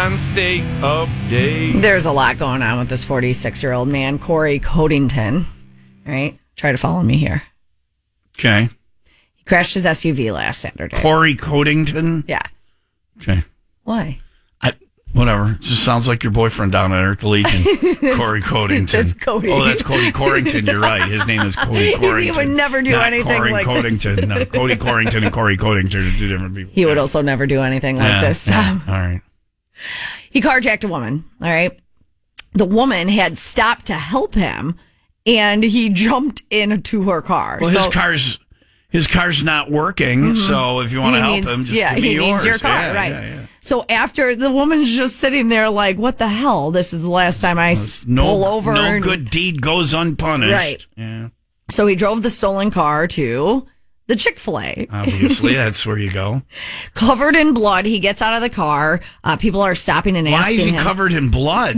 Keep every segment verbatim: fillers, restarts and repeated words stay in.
on State Update. There's a lot going on with this forty-six-year-old man, Corey Codington. All right, try to follow me here. Okay. He crashed his S U V last Saturday. Corey Codington? Yeah. Okay. Why? I, whatever. It just sounds like your boyfriend down there at the Legion. Corey Codington. That's Cody. Oh, that's Cody Corrington. You're right. His name is Cody Corrington. He would never do Not anything Corey like Codington. this. No, Cody Corrington and Corey Codington are two different people. He would also never do anything like yeah, this. Yeah. Um, All right. He carjacked a woman, all right? The woman had stopped to help him, and he jumped into her car. Well, so, his car's his car's not working, mm-hmm. so if you want to help needs, him, just yeah, give me he yours. needs your car, yeah, right? Yeah, yeah. So after the woman's just sitting there like, what the hell? This is the last time I no, pull over. No and, good deed goes unpunished. Right. Yeah. So he drove the stolen car to the Chick-fil-A. Obviously, that's where you go. Covered in blood, he gets out of the car. Uh, people are stopping and Why asking is he him. covered in blood?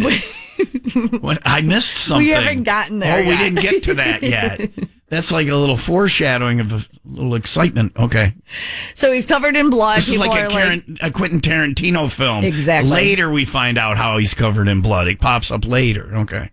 What, I missed something. We haven't gotten there Oh, we yet. didn't get to that yet. That's like a little foreshadowing of a little excitement. Okay. So he's covered in blood. This is People like a, are Karen, a Quentin Tarantino film. Exactly. Later, we find out how he's covered in blood. It pops up later. Okay.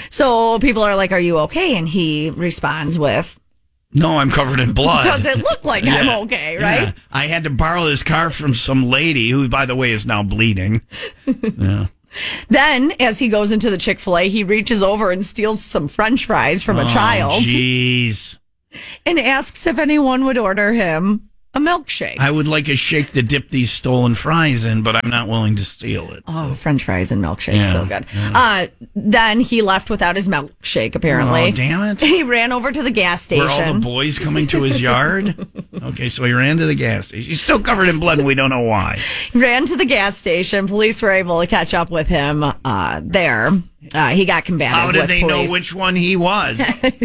So people are like, are you okay? And he responds with, no, I'm covered in blood. does it look like Yeah. I'm okay, right? Yeah. I had to borrow this car from some lady who, by the way, is now bleeding. Yeah. Then, as he goes into the Chick-fil-A, he reaches over and steals some French fries from a Oh, child jeez. and asks if anyone would order him a milkshake. I would like a shake to dip these stolen fries in, but I'm not willing to steal it. Oh, so. French fries and milkshakes, Yeah, so good. yeah. Uh, then he left without his milkshake, apparently. Oh, damn it. He ran over to the gas station. Were all the boys coming to his yard? Okay, so he ran to the gas station. He's still covered in blood, and we don't know why. He ran to the gas station. Police were able to catch up with him uh, there. Uh, he got combative How did with they police. know which one he was?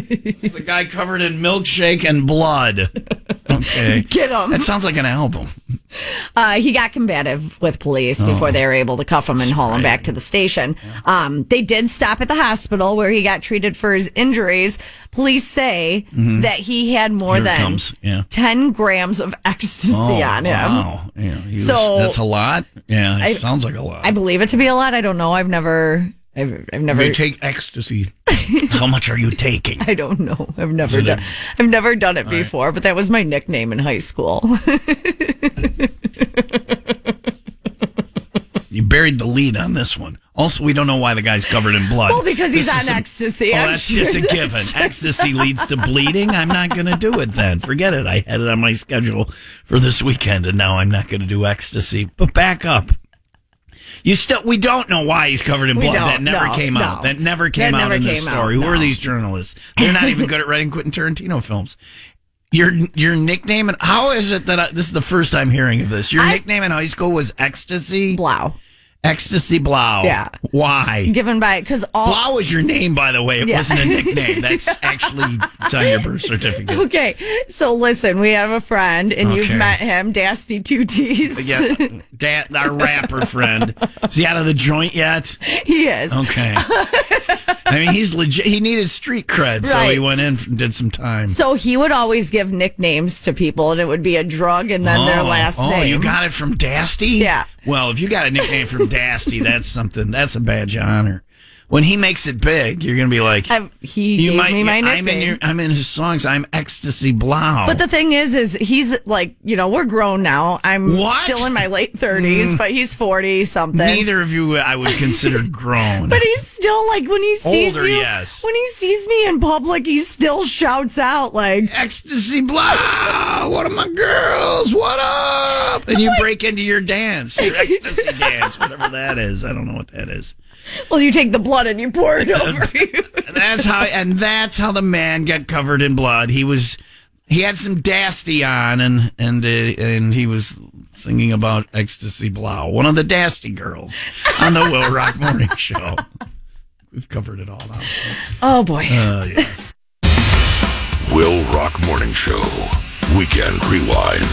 The guy covered in milkshake and blood. Okay. Get him. That sounds like an album. Uh, he got combative with police before Oh. they were able to cuff him and haul him back to the station. Um, they did stop at the hospital where he got treated for his injuries. Police say Mhm. that he had more Here it than comes. Yeah. ten grams of ecstasy Oh, on him. wow. Yeah, he was- So- that's a lot? Yeah, it I- sounds like a lot. I believe it to be a lot. I don't know. I've never, I've, I've never. They take ecstasy. How much are you taking? I don't know. I've Is never it done. a- I've never done it All right. before, but that was my nickname in high school. You buried the lead on this one. Also, we don't know why the guy's covered in blood. Well, because he's This on is some- ecstasy. Oh, I'm that's sure just a that's given. just- Ecstasy leads to bleeding. I'm not going to do it then. Forget it. I had it on my schedule for this weekend, and now I'm not going to do ecstasy. But back up. You still, we don't know why he's covered in We blood. don't, That never no, came no. out. That never came That out never in the came out, story. Who are no. these journalists? They're not even good at writing Quentin Tarantino films. Your your nickname, and how is it that I, this is the first I'm hearing of this? Your I- nickname in high school was Ecstasy Blau. Ecstasy Blau. Yeah. Why? Given by because all. Blau was your name, by the way. It Yeah. wasn't a nickname. That's actually it's on your birth certificate. Okay, so listen, we have a friend, and you've Okay. met him, Dasty Two T's. Yeah, that our rapper friend. Is he out of the joint yet? He is. Okay. I mean, he's legit. He needed street cred, so he Right. went in and did some time. So he would always give nicknames to people, and it would be a drug and then their Oh, last oh, name. you got it from Dasty? Yeah. Well, if you got a nickname from Dasty, that's something. That's a badge of honor. When he makes it big, you're gonna be like, I'm- he you gave might, me my I'm in nickname. your, I'm in his songs. I'm Ecstasy Blau. But the thing is, is he's like, you know, we're grown now. I'm What? still in my late thirties, Mm. but he's forty something. Neither of you I would consider grown. But he's still like when he sees Older, you, yes. when he sees me in public, he still shouts out like Ecstasy Blau, one of my girls, what up? And you break into your dance, your ecstasy dance, whatever that is. I don't know what that is. Well, you take the blood and you pour it over you. And that's how, and that's how the man got covered in blood. He was, he had some Dasty on, and and uh, and he was singing about Ecstasy Blau, one of the Dasty girls on the Will Rock Morning Show. We've covered it all now. Oh boy. Uh, yeah. Will Rock Morning Show. Weekend Rewind.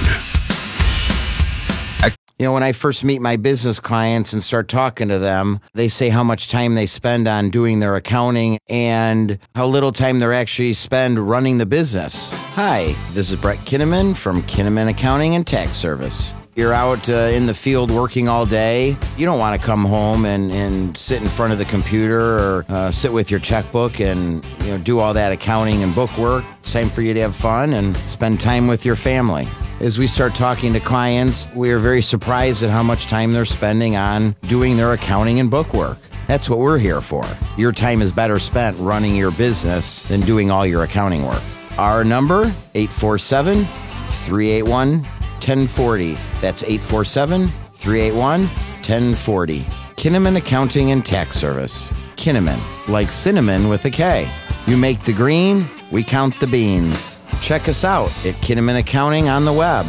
You know, when I first meet my business clients and start talking to them, they say how much time they spend on doing their accounting and how little time they actually spend running the business. Hi, this is Brett Kinnaman from Kinnaman Accounting and Tax Service. You're out uh, in the field working all day. You don't want to come home and, and sit in front of the computer or uh, sit with your checkbook and you know do all that accounting and book work. It's time for you to have fun and spend time with your family. As we start talking to clients, we are very surprised at how much time they're spending on doing their accounting and book work. That's what we're here for. Your time is better spent running your business than doing all your accounting work. Our number, eight four seven, three eight one, one oh four oh. That's eight four seven, three eight one, one oh four oh. Kinnaman Accounting and Tax Service. Kinnaman, like cinnamon with a K. You make the green, we count the beans. Check us out at Kinnaman Accounting on the web.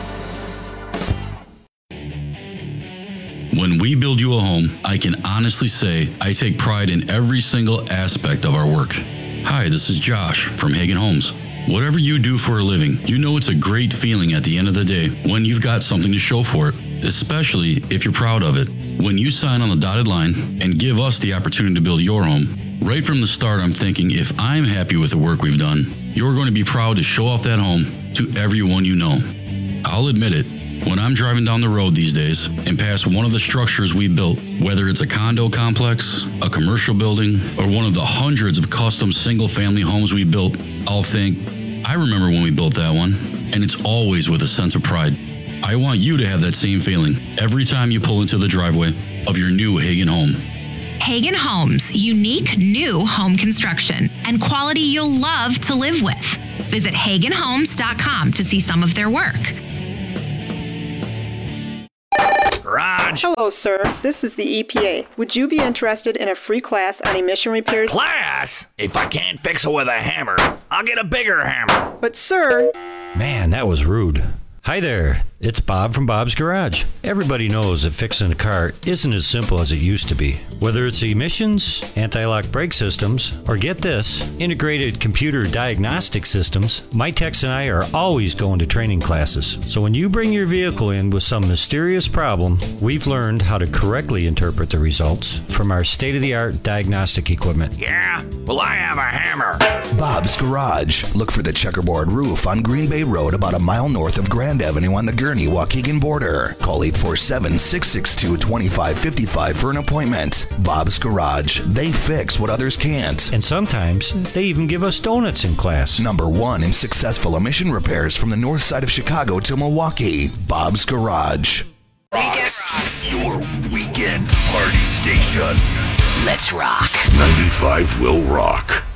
When we build you a home, I can honestly say I take pride in every single aspect of our work. Hi, this is Josh from Hagen Homes. Whatever you do for a living, you know it's a great feeling at the end of the day when you've got something to show for it, especially if you're proud of it. When you sign on the dotted line and give us the opportunity to build your home, right from the start I'm thinking if I'm happy with the work we've done, you're going to be proud to show off that home to everyone you know. I'll admit it, when I'm driving down the road these days and pass one of the structures we built, whether it's a condo complex, a commercial building, or one of the hundreds of custom single-family homes we built, I'll think, I remember when we built that one, and it's always with a sense of pride. I want you to have that same feeling every time you pull into the driveway of your new Hagen home. Hagen Homes, unique new home construction and quality you'll love to live with. Visit hagen homes dot com to see some of their work. Raj. Hello, sir. This is the E P A. Would you be interested in a free class on emission repairs? Class? If I can't fix it with a hammer, I'll get a bigger hammer. But, sir... Man, that was rude. Hi there, it's Bob from Bob's Garage. Everybody knows that fixing a car isn't as simple as it used to be. Whether it's emissions, anti-lock brake systems, or get this, integrated computer diagnostic systems, my techs and I are always going to training classes. So when you bring your vehicle in with some mysterious problem, we've learned how to correctly interpret the results from our state-of-the-art diagnostic equipment. Yeah? Well, I have a hammer. Bob's Garage. Look for the checkerboard roof on Green Bay Road about a mile north of Grand Avenue on the Gurnee-Waukegan border. Call eight four seven, six six two, two five five five for an appointment. Bob's Garage. They fix what others can't. And sometimes they even give us donuts in class. Number one in successful emission repairs from the north side of Chicago to Milwaukee. Bob's Garage. Weekend Rocks. Your weekend party station. Let's rock. ninety-five will rock.